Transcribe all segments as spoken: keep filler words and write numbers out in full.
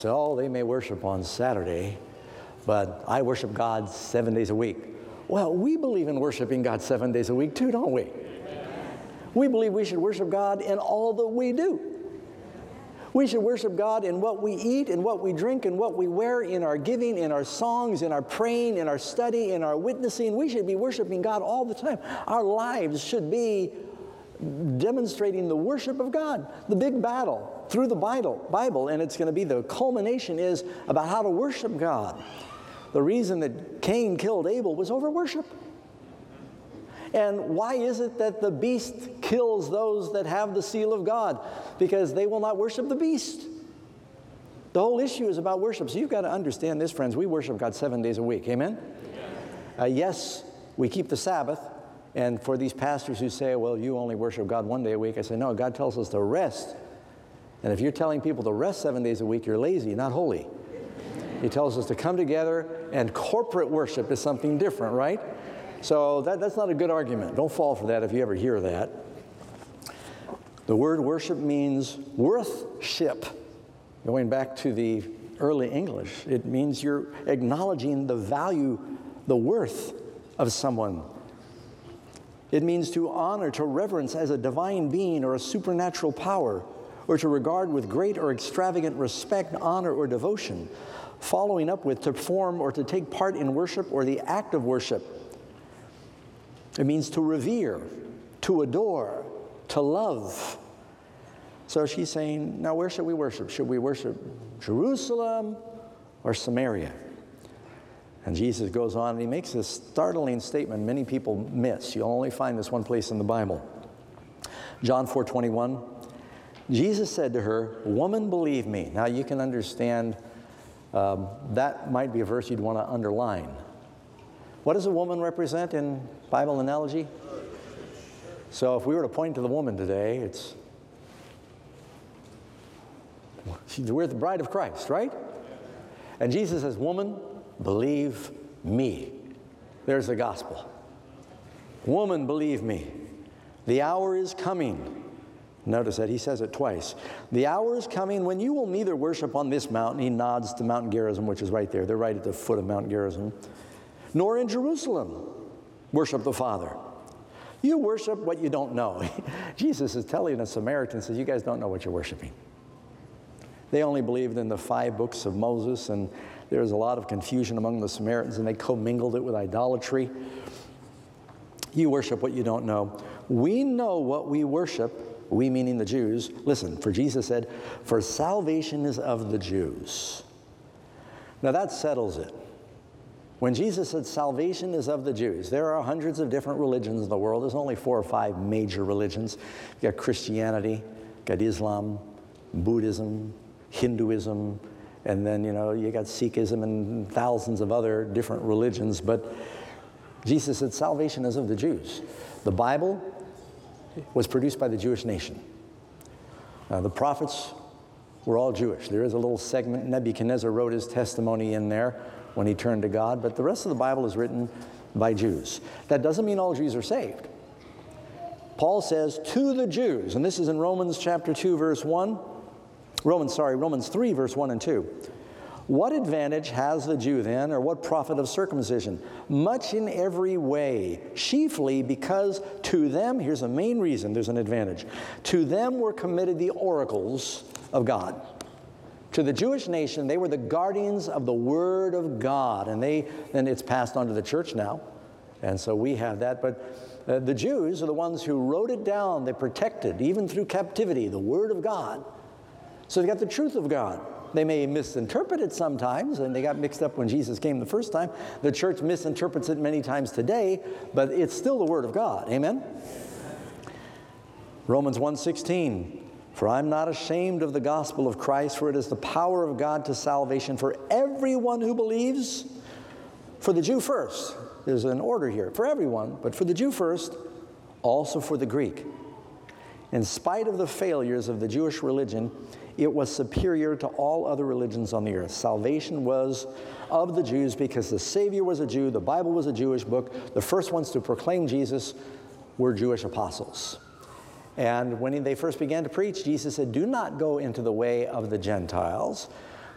So they may worship on Saturday, but I worship God seven days a week. Well, we believe in worshiping God seven days a week too, don't we? We believe we should worship God in all that we do. We should worship God in what we eat, in what we drink, in what we wear, in our giving, in our songs, in our praying, in our study, in our witnessing. We should be worshiping God all the time. Our lives should be demonstrating the worship of God. The big battle through the Bible, Bible, and it's going to be the culmination is about how to worship God. The reason that Cain killed Abel was over worship. And why is it that the beast kills those that have the seal of God? Because they will not worship the beast. The whole issue is about worship. So you've got to understand this, friends. We worship God seven days a week. Amen? Uh, yes, we keep the Sabbath. And for these pastors who say, well, you only worship God one day a week, I say, no, God tells us to rest. And if you're telling people to rest seven days a week, you're lazy, not holy. He tells us to come together, and corporate worship is something different, right? So that, that's not a good argument. Don't fall for that if you ever hear that. The word worship means worthship. Going back to the early English, it means you're acknowledging the value, the worth of someone. It means to honor, to reverence as a divine being or a supernatural power, or to regard with great or extravagant respect, honor, or devotion. Following up with to perform or to take part in worship or the act of worship. It means to revere, to adore, to love. So she's saying, now where should we worship? Should we worship Jerusalem or Samaria? And Jesus goes on and he makes this startling statement many people miss. You'll only find this one place in the Bible. John four twenty-one. Jesus said to her, woman, believe me. Now you can understand um, that might be a verse you'd want to underline. What does a woman represent in Bible analogy? So if we were to point to the woman today, it's, we're the bride of Christ, right? And Jesus says, woman, believe me. There's the gospel. Woman, believe me. The hour is coming. Notice that he says it twice. The hour is coming when you will neither worship on this mountain. He nods to Mount Gerizim, which is right there. They're right at the foot of Mount Gerizim. Nor in Jerusalem worship the Father. You worship what you don't know. Jesus is telling the Samaritans, says, you guys don't know what you're worshiping. They only believed in the five books of Moses, and there was a lot of confusion among the Samaritans, and they commingled it with idolatry. You worship what you don't know. We know what we worship, we meaning the Jews. Listen, for Jesus said, for salvation is of the Jews. Now that settles it. When Jesus said salvation is of the Jews, there are hundreds of different religions in the world. There's only four or five major religions. You've got Christianity, you've got Islam, Buddhism, Hinduism, and then, you know, you got Sikhism and thousands of other different religions. But Jesus said salvation is of the Jews. The Bible was produced by the Jewish nation. Uh, the prophets were all Jewish. There is a little segment, Nebuchadnezzar wrote his testimony in there when he turned to God, but the rest of the Bible is written by Jews. That doesn't mean all Jews are saved. Paul says, to the Jews, and this is in Romans chapter two, verse one, Romans, sorry, Romans three, verse one and two. What advantage has the Jew then, or what profit of circumcision? Much in every way, chiefly because to them, here's the main reason there's an advantage, to them were committed the oracles of God. To the Jewish nation, they were the guardians of the Word of God, and they, and it's passed on to the church now, and so we have that, but uh, the Jews are the ones who wrote it down. They protected, even through captivity, the Word of God. So they got the truth of God. They may misinterpret it sometimes, and they got mixed up when Jesus came the first time. The church misinterprets it many times today, but it's still the Word of God. Amen? Romans one sixteen. For I'm not ashamed of the gospel of Christ, for it is the power of God to salvation for everyone who believes. For the Jew first. There's an order here. For everyone, but for the Jew first, also for the Greek. In spite of the failures of the Jewish religion, it was superior to all other religions on the earth. Salvation was of the Jews because the Savior was a Jew, the Bible was a Jewish book. The first ones to proclaim Jesus were Jewish apostles. And when they first began to preach, Jesus said, do not go into the way of the Gentiles.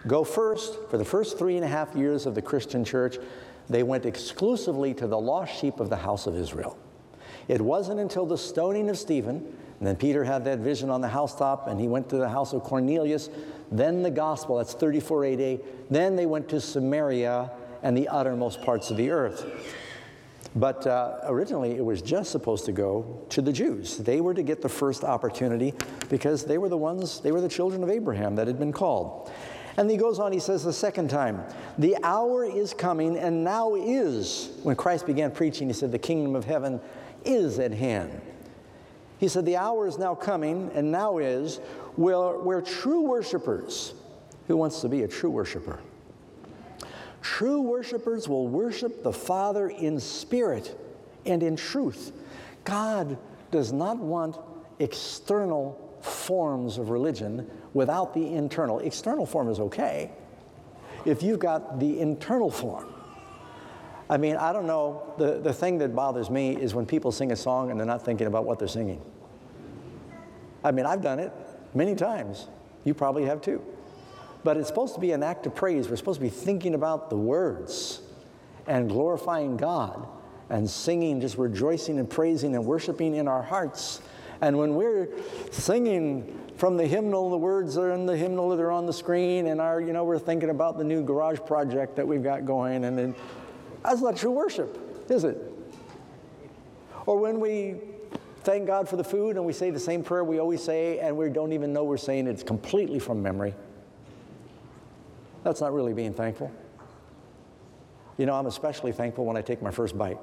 Go first, for the first three and a half years of the Christian church, they went exclusively to the lost sheep of the house of Israel. It wasn't until the stoning of Stephen, and then Peter had that vision on the housetop, and he went to the house of Cornelius, then the gospel, that's thirty-four A D, then they went to Samaria and the uttermost parts of the earth. But uh, originally, it was just supposed to go to the Jews. They were to get the first opportunity because they were the ones, they were the children of Abraham that had been called. And he goes on, he says the second time, the hour is coming, and now is. When Christ began preaching, he said, the kingdom of heaven is at hand. He said, the hour is now coming, and now is, where, where true worshipers, who wants to be a true worshiper? True worshipers will worship the Father in spirit and in truth. God does not want external forms of religion without the internal. External form is okay if you've got the internal form. I mean, I don't know, the, the thing that bothers me is when people sing a song and they're not thinking about what they're singing. I mean, I've done it many times. You probably have too. But it's supposed to be an act of praise. We're supposed to be thinking about the words and glorifying God and singing, just rejoicing and praising and worshiping in our hearts. And when we're singing from the hymnal, the words are in the hymnal, they're on the screen, and our, you know, we're thinking about the new garage project that we've got going, and then that's not true worship, is it? Or when we thank God for the food and we say the same prayer we always say, and we don't even know we're saying it's completely from memory. That's not really being thankful. You know, I'm especially thankful when I take my first bite.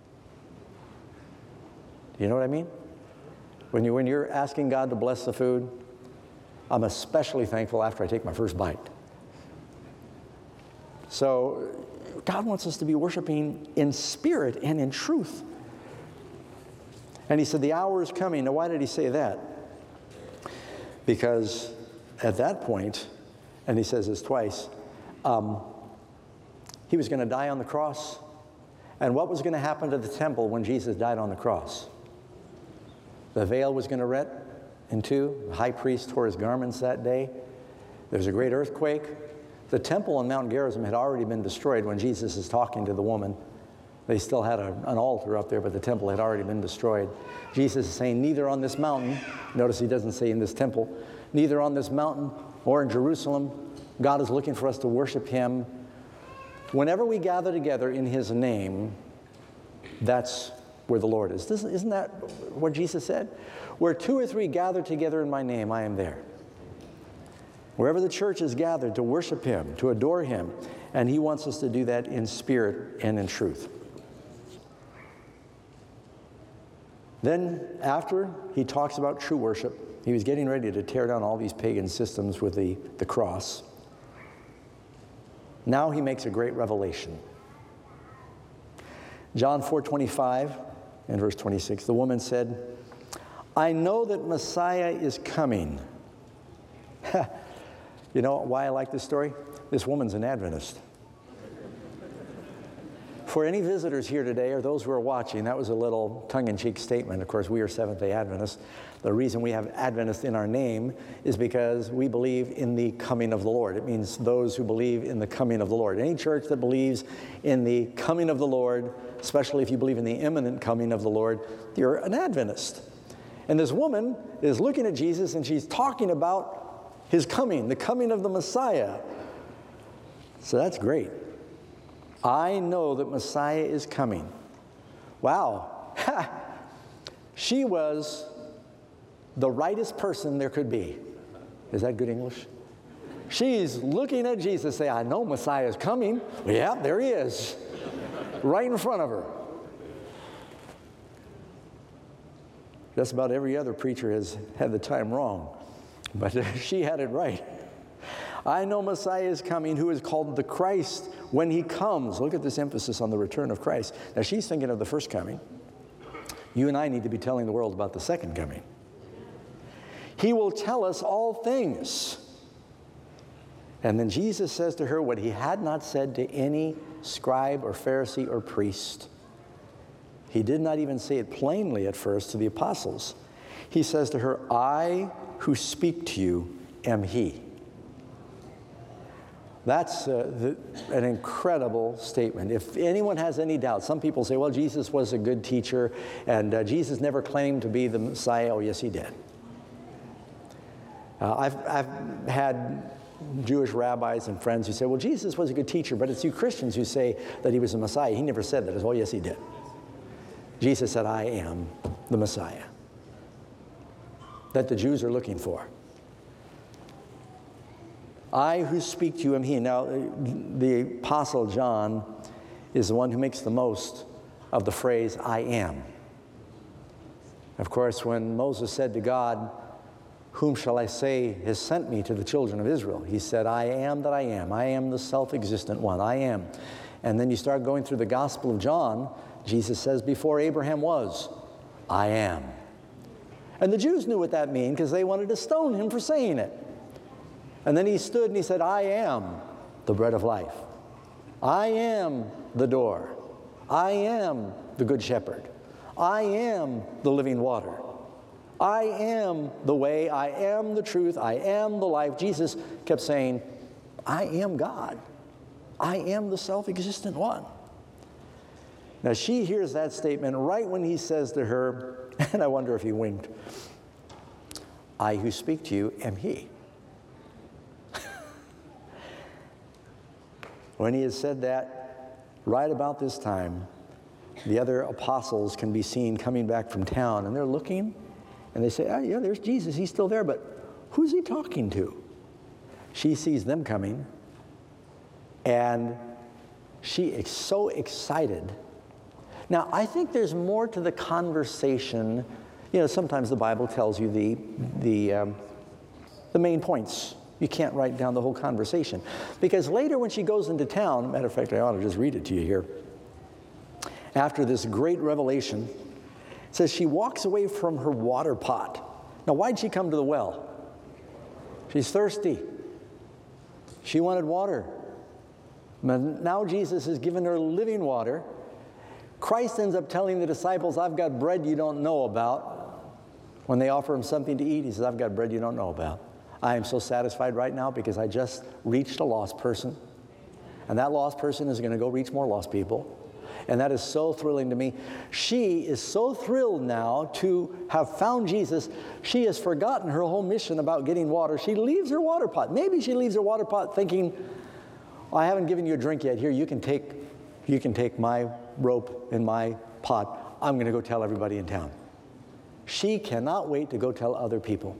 You know what I mean? When, you, when you're asking God to bless the food, I'm especially thankful after I take my first bite. So God wants us to be worshiping in spirit and in truth. And he said, the hour is coming. Now, why did he say that? Because at that point, and he says this twice, um, he was going to die on the cross. And what was going to happen to the temple when Jesus died on the cross? The veil was going to rent in two. The high priest tore his garments that day. There was a great earthquake. The temple on Mount Gerizim had already been destroyed when Jesus is talking to the woman. They still had a, an altar up there, but the temple had already been destroyed. Jesus is saying, neither on this mountain, notice he doesn't say in this temple, neither on this mountain or in Jerusalem, God is looking for us to worship him. Whenever we gather together in his name, that's where the Lord is. Isn't that what Jesus said? Where two or three gather together in my name, I am there. Wherever the church is gathered to worship him, to adore him, and he wants us to do that in spirit and in truth. Then after he talks about true worship, he was getting ready to tear down all these pagan systems with the, the cross. Now he makes a great revelation. John four twenty-five and verse twenty-six, the woman said, I know that Messiah is coming. You know why I like this story? This woman's an Adventist. For any visitors here today or those who are watching, that was a little tongue-in-cheek statement. Of course, we are Seventh-day Adventists. The reason we have Adventist in our name is because we believe in the coming of the Lord. It means those who believe in the coming of the Lord. Any church that believes in the coming of the Lord, especially if you believe in the imminent coming of the Lord, you're an Adventist. And this woman is looking at Jesus and she's talking about his coming, the coming of the Messiah. So that's great. I know that Messiah is coming. Wow. She was the rightest person there could be. Is that good English? She's looking at Jesus saying, I know Messiah is coming. Well, yeah, there he is. Right in front of her. Just about every other preacher has had the time wrong. But she had it right. I know Messiah is coming, who is called the Christ when he comes. Look at this emphasis on the return of Christ. Now, she's thinking of the first coming. You and I need to be telling the world about the second coming. He will tell us all things. And then Jesus says to her what he had not said to any scribe or Pharisee or priest. He did not even say it plainly at first to the apostles. He says to her, I who speak to you am he. That's uh, the, an incredible statement. If anyone has any doubt, some people say, well, Jesus was a good teacher, and uh, Jesus never claimed to be the Messiah. Oh, yes, he did. Uh, I've, I've had Jewish rabbis and friends who say, well, Jesus was a good teacher, but it's you Christians who say that he was a Messiah. He never said that. Oh, yes, he did. Jesus said, I am the Messiah that the Jews are looking for. I who speak to you am he. Now, the Apostle John is the one who makes the most of the phrase, I am. Of course, when Moses said to God, whom shall I say has sent me to the children of Israel? He said, I am that I am. I am the self-existent one. I am. And then you start going through the Gospel of John, Jesus says, before Abraham was, I am. And the Jews knew what that meant because they wanted to stone him for saying it. And then he stood and he said, I am the bread of life. I am the door. I am the good shepherd. I am the living water. I am the way. I am the truth. I am the life. Jesus kept saying, I am God. I am the self-existent one. Now she hears that statement right when he says to her, and I wonder if he winked, I who speak to you am he. When he has said that, right about this time, the other apostles can be seen coming back from town, and they're looking, and they say, oh, yeah, there's Jesus. He's still there, but who's he talking to? She sees them coming, and she is so excited. Now, I think there's more to the conversation. You know, sometimes the Bible tells you the, the, um, the main points. You can't write down the whole conversation. Because later when she goes into town, matter of fact, I ought to just read it to you here. After this great revelation, it says she walks away from her water pot. Now, why'd she come to the well? She's thirsty. She wanted water. But now Jesus has given her living water. Christ ends up telling the disciples, I've got bread you don't know about. When they offer him something to eat, he says, I've got bread you don't know about. I am so satisfied right now because I just reached a lost person. And that lost person is going to go reach more lost people. And that is so thrilling to me. She is so thrilled now to have found Jesus. She has forgotten her whole mission about getting water. She leaves her water pot. Maybe she leaves her water pot thinking, I haven't given you a drink yet. Here, you can take, you can take my rope in my pot. I'm going to go tell everybody in town. She cannot wait to go tell other people.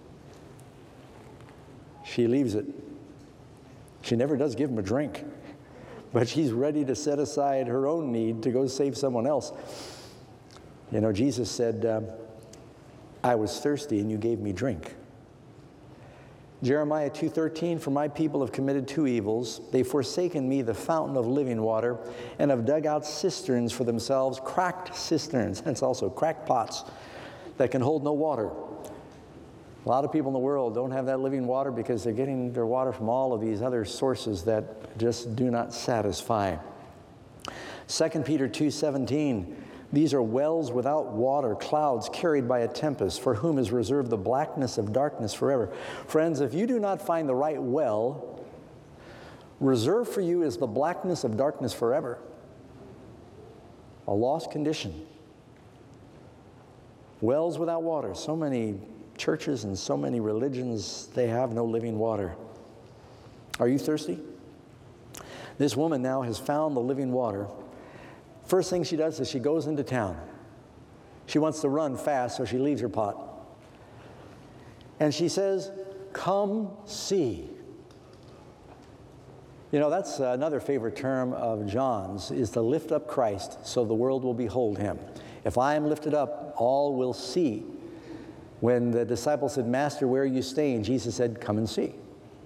She leaves it. She never does give him a drink, but she's ready to set aside her own need to go save someone else. You know, Jesus said, uh, I was thirsty and you gave me drink. Jeremiah two thirteen, for my people have committed two evils. They've forsaken me, the fountain of living water, and have dug out cisterns for themselves, cracked cisterns, hence also cracked pots that can hold no water. A lot of people in the world don't have that living water because they're getting their water from all of these other sources that just do not satisfy. Second Peter two seventeen, these are wells without water, clouds carried by a tempest, for whom is reserved the blackness of darkness forever. Friends, if you do not find the right well, reserved for you is the blackness of darkness forever. A lost condition. Wells without water. So many churches and so many religions, they have no living water. Are you thirsty? This woman now has found the living water. First thing she does is she goes into town. She wants to run fast, so she leaves her pot. And she says, come see. You know, that's another favorite term of John's, is to lift up Christ so the world will behold him. If I am lifted up, all will see. When the disciples said, Master, where are you staying? Jesus said, come and see.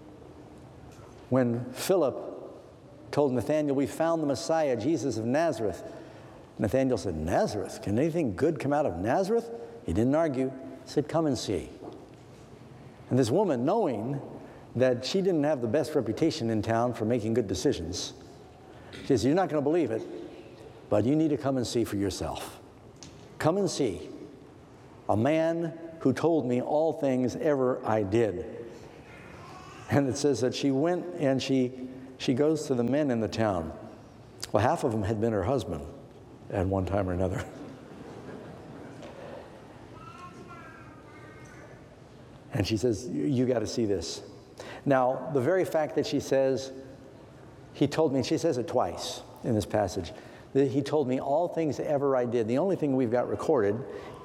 When Philip told Nathanael, we found the Messiah, Jesus of Nazareth, Nathanael said, Nazareth? Can anything good come out of Nazareth? He didn't argue. He said, come and see. And this woman, knowing that she didn't have the best reputation in town for making good decisions, she says, you're not going to believe it, but you need to come and see for yourself. Come and see a man who told me all things ever I did. And it says that she went and she, she goes to the men in the town. Well, half of them had been her husband at one time or another. And she says, you got to see this. Now, the very fact that she says, he told me, and she says it twice in this passage, that he told me all things ever I did. The only thing we've got recorded